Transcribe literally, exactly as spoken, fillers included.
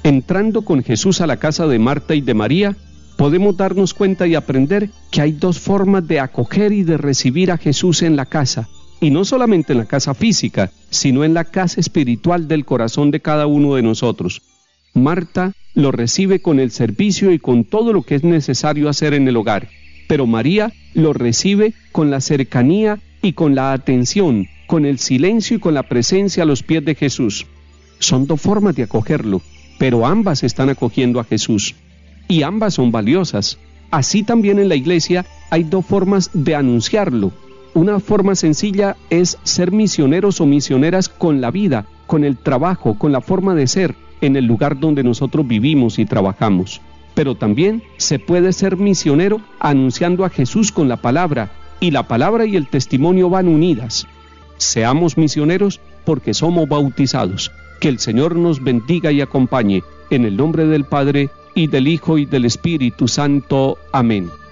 Entrando con Jesús a la casa de Marta y de María, podemos darnos cuenta y aprender que hay dos formas de acoger y de recibir a Jesús en la casa, y no solamente en la casa física, sino en la casa espiritual del corazón de cada uno de nosotros. Marta lo recibe con el servicio y con todo lo que es necesario hacer en el hogar, pero María lo recibe con la cercanía y con la atención, con el silencio y con la presencia a los pies de Jesús. Son dos formas de acogerlo, pero ambas están acogiendo a Jesús, y ambas son valiosas. Así también en la iglesia hay dos formas de anunciarlo. Una forma sencilla es ser misioneros o misioneras con la vida, con el trabajo, con la forma de ser en el lugar donde nosotros vivimos y trabajamos. Pero también se puede ser misionero anunciando a Jesús con la palabra, y la palabra y el testimonio van unidas. Seamos misioneros porque somos bautizados. Que el Señor nos bendiga y acompañe, en el nombre del Padre, y del Hijo, y del Espíritu Santo. Amén.